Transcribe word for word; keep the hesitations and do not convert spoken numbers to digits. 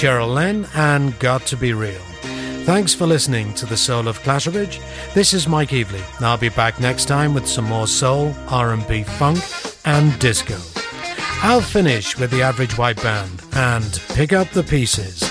Cheryl Lynn, and Got to Be Real. Thanks for listening to The Soul of Clatterbridge. This is Mike Evely. I'll be back next time with some more soul, R and B, funk, and disco. I'll finish with the Average White Band and Pick Up the Pieces.